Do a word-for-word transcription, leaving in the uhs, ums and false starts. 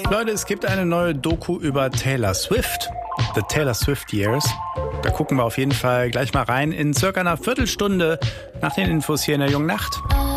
Leute, es gibt eine neue Doku über Taylor Swift. The Taylor Swift Years. Da gucken wir auf jeden Fall gleich mal rein in circa einer Viertelstunde nach den Infos hier in der Jungen Nacht.